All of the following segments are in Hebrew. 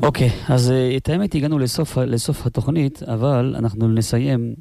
אוקיי, אז את האמת הגענו לסוף התוכנית, אבל אנחנו נסיים.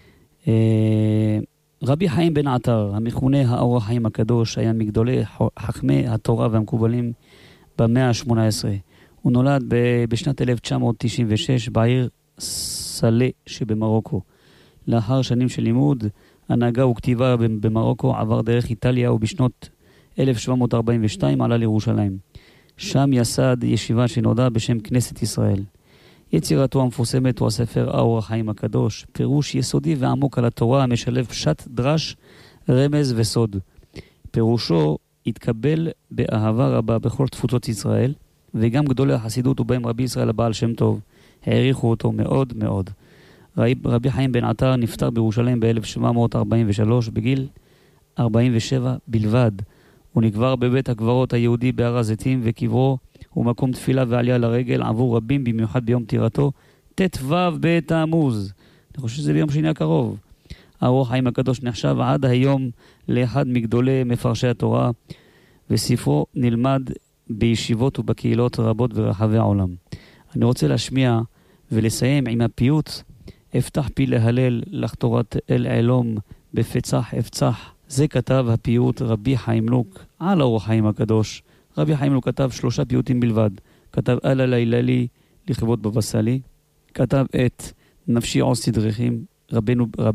רבי חיים בן עטר, המכונה האור החיים הקדוש, היה מגדולי חכמי התורה והמקובלים במאה ה-18. הוא נולד בשנת 1996 בעיר סלה שבמרוקו. לאחר שנים של לימוד, הנהגה וכתיבה במרוקו, עבר דרך איטליה ובשנות 1742 עלה לירושלים. שם יסד ישיבה שנודע בשם כנסת ישראל. יצירתו המפורסמת הוא הספר האור החיים הקדוש, פירוש יסודי ועמוק על התורה המשלב פשט, דרש, רמז וסוד. פירושו התקבל באהבה רבה בכל תפוצות ישראל, וגם גדולי החסידות ובהם רבי ישראל הבעל שם טוב העריכו אותו מאוד מאוד. רבי חיים בן עטר נפטר בירושלים ב-1743 בגיל 47 בלבד. הוא נקבר בבית הקברות היהודי בהר הזיתים, וקברו הוא מקום תפילה ועלייה לרגל עבור רבים, במיוחד ביום פטירתו ט"ו בתמוז. אני חושב שזה ביום שני הקרוב. האור החיים הקדוש נחשב עד היום לאחד מגדולי מפרשי התורה, וספרו נלמד בישיבות ובקהילות רבות ברחבי העולם. אני רוצה להשמיע ולסיים עם הפיוט אפתח פי להלל לך תורת אל עלום בפצח אפצח. זה כתב הפיוט רבי חיים לוק על האור החיים הקדוש. רבי חיים לוק כתב 3 פיוטים בלבד. כתב אלה לילה לי לכבוד בבא סאלי, כתב את נפשי עוש סדריכים, רבנו